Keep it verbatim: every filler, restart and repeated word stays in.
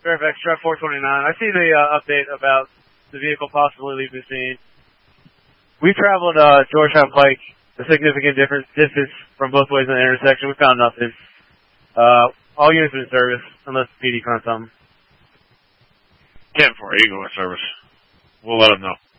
Fairfax, truck four twenty-nine. I see the uh, update about the vehicle possibly leaving the scene. We traveled uh, Georgetown Pike a significant difference distance from both ways in the intersection. We found nothing. Uh, all units are in service, unless P D finds something. ten four, Eagle in service. We'll let them know.